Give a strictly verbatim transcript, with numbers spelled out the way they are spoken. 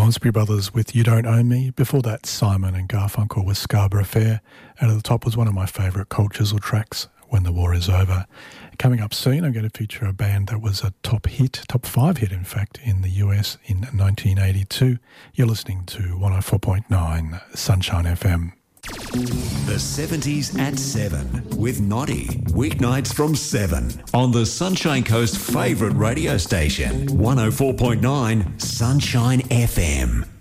Hornsby Brothers with You Don't Own Me. Before that, Simon and Garfunkel with Scarborough Fair. And at the top was one of my favourite Cold Chisel tracks, When the War Is Over. Coming up soon, I'm going to feature a band that was a top hit, top five hit in fact, in the U S in nineteen eighty-two. You're listening to one oh four point nine Sunshine F M. The seventies at seven with Noddy. Weeknights from seven on the Sunshine Coast favourite radio station, one oh four point nine Sunshine F M.